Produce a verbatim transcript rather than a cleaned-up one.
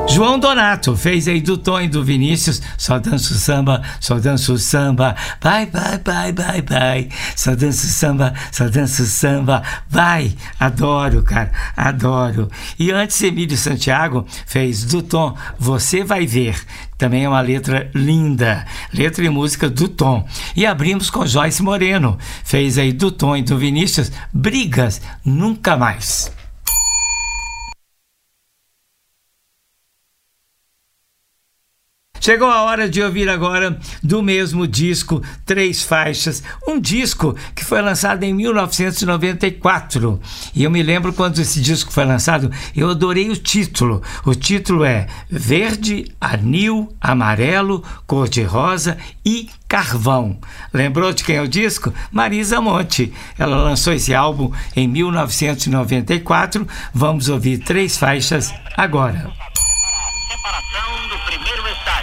João Donato fez aí do Tom e do Vinícius, só danço samba, só danço samba, vai, vai, vai, vai, vai, só danço samba, só danço samba, vai, adoro, cara, adoro. E antes, Emílio Santiago fez do Tom, Você Vai Ver, também é uma letra linda, letra e música do Tom. E abrimos com Joyce Moreno, fez aí do Tom e do Vinícius, Brigas Nunca Mais. Chegou a hora de ouvir agora do mesmo disco, Três Faixas, um disco que foi lançado em mil novecentos e noventa e quatro. E eu me lembro quando esse disco foi lançado, eu adorei o título. O título é Verde, Anil, Amarelo, Cor-de-Rosa e Carvão. Lembrou de quem é o disco? Marisa Monte. Ela lançou esse álbum em mil novecentos e noventa e quatro. Vamos ouvir Três Faixas agora. Separação do primeiro estágio.